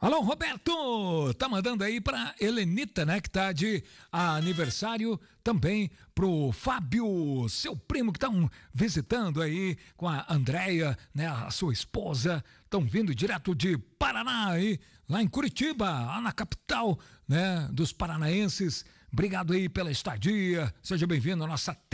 Alô, Roberto! Tá mandando aí pra Helenita, né? Que tá de aniversário. Também pro Fábio, seu primo, que estão visitando aí com a Andréia, né? A sua esposa. Estão vindo direto de Paraná aí, lá em Curitiba, lá na capital, né? Dos paranaenses. Obrigado aí pela estadia. Seja bem-vindo à nossa terra.